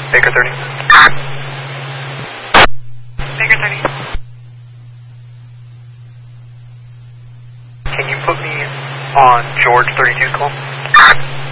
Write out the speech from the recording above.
Baker 30. Baker 30. Can you put me on George 32's call?